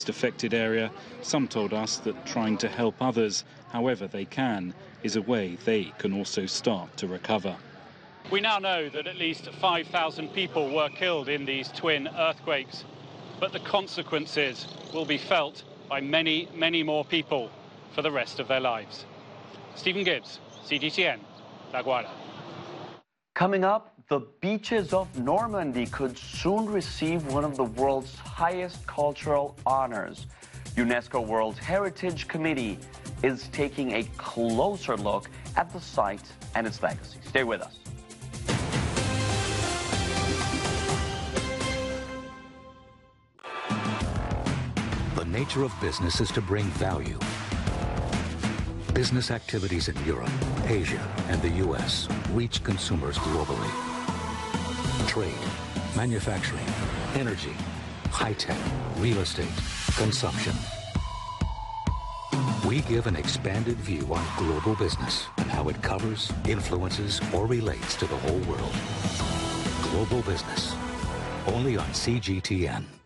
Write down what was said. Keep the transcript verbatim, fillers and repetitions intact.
affected area. Some told us that trying to help others however they can is a way they can also start to recover. We now know that at least five thousand people were killed in these twin earthquakes, but the consequences will be felt by many, many more people for the rest of their lives. Stephen Gibbs, C G T N, La Guardia. Coming up, the beaches of Normandy could soon receive one of the world's highest cultural honors. UNESCO World Heritage Committee is taking a closer look at the site and its legacy. Stay with us. The nature of business is to bring value. Business activities in Europe, Asia, and the U S reach consumers globally. Trade, manufacturing, energy, high-tech, real estate, consumption. We give an expanded view on global business and how it covers, influences, or relates to the whole world. Global business, only on C G T N.